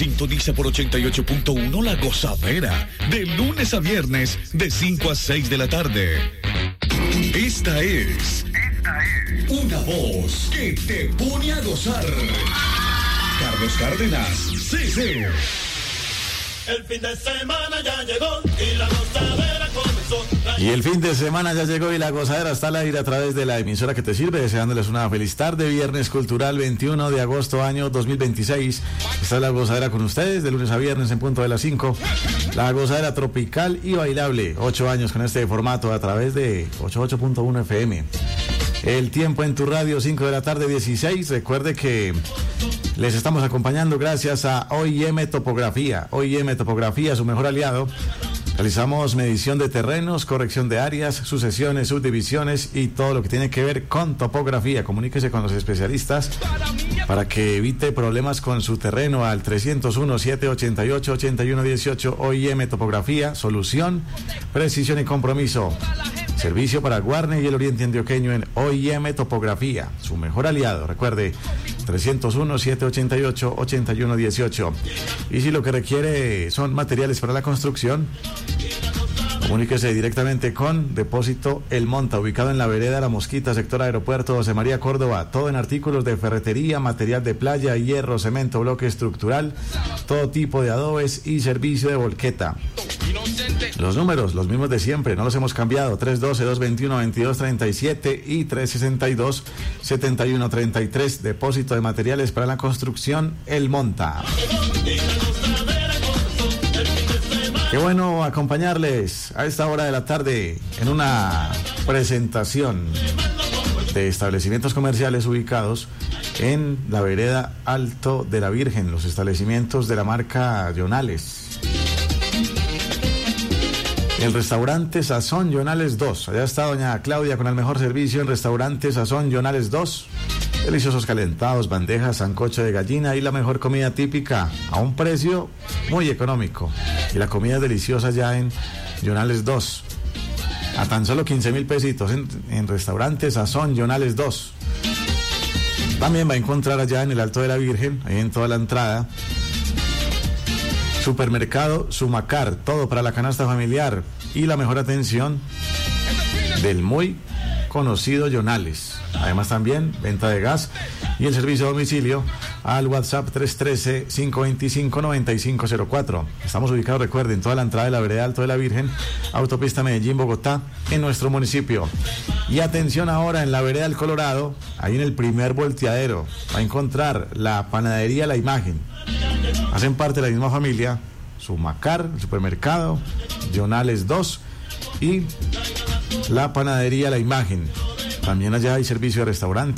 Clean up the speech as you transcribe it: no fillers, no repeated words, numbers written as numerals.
Sintoniza por 88.1 La Gozadera, de lunes a viernes, de 5 a 6 de la tarde. Esta es una voz que te pone a gozar. Carlos Cárdenas, CC. El fin de semana ya llegó y la gozadera comenzó. Y el fin de semana ya llegó y la gozadera está al aire a través de la emisora que te sirve, deseándoles una feliz tarde, viernes cultural 21 de agosto año 2026. Está la gozadera con ustedes de lunes a viernes en punto de las 5. La gozadera tropical y bailable, 8 años con este formato a través de 88.1 FM. El tiempo en tu radio, 5 de la tarde, 16. Recuerde que les estamos acompañando gracias a OIM Topografía. OIM Topografía, su mejor aliado. Realizamos medición de terrenos, corrección de áreas, sucesiones, subdivisiones y todo lo que tiene que ver con topografía. Comuníquese con los especialistas para que evite problemas con su terreno al 301-788-8118. OIM Topografía, solución, precisión y compromiso. Servicio para Guarne y el Oriente Antioqueño en OIM Topografía, su mejor aliado. Recuerde, 301-788-8118. Y si lo que requiere son materiales para la construcción, comuníquese directamente con Depósito El Monta, ubicado en la vereda La Mosquita, sector Aeropuerto José María Córdoba. Todo en artículos de ferretería, material de playa, hierro, cemento, bloque estructural, todo tipo de adobes y servicio de volqueta. Los números, los mismos de siempre, no los hemos cambiado: 312-221-2237 y 362-7133. Depósito de materiales para la construcción El Monta. Qué bueno acompañarles a esta hora de la tarde en una presentación de establecimientos comerciales ubicados en la vereda Alto de la Virgen, los establecimientos de la marca Yonales. El restaurante Sazón Yonales 2. Allá está doña Claudia con el mejor servicio en restaurante Sazón Yonales 2. Deliciosos calentados, bandejas, sancocho de gallina y la mejor comida típica a un precio muy económico. Y la comida es deliciosa ya en Yonales 2. A tan solo 15,000 pesitos en restaurante Sazón Yonales 2. También va a encontrar allá en el Alto de la Virgen, ahí en toda la entrada, Supermercado Sumacar, todo para la canasta familiar y la mejor atención del muy conocido Yonales. Además también venta de gas y el servicio a domicilio al WhatsApp 313-525-9504. Estamos ubicados, recuerden, toda la entrada de la vereda Alto de la Virgen, autopista Medellín-Bogotá, en nuestro municipio. Y atención ahora, en la vereda del Colorado, ahí en el primer volteadero, va a encontrar la panadería La Imagen. Hacen parte de la misma familia, Sumacar, el supermercado, Yonales 2 y la panadería La Imagen. También allá hay servicio de restaurante.